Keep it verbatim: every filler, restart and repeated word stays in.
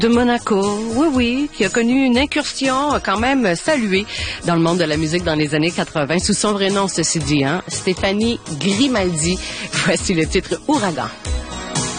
De Monaco, oui, oui, qui a connu une incursion quand même saluée dans le monde de la musique dans les années quatre-vingt, sous son vrai nom, ceci dit, hein, Stéphanie Grimaldi. Voici le titre Ouragan.